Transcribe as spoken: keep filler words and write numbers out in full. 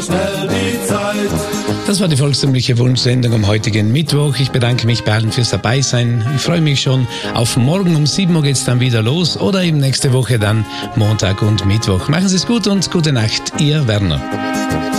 Schnell die Zeit. Das war die volkstümliche Wunschsendung am heutigen Mittwoch. Ich bedanke mich bei allen fürs Dabeisein. Ich freue mich schon auf morgen. Um sieben Uhr geht's dann wieder los oder eben nächste Woche dann Montag und Mittwoch. Machen Sie es gut und gute Nacht. Ihr Werner.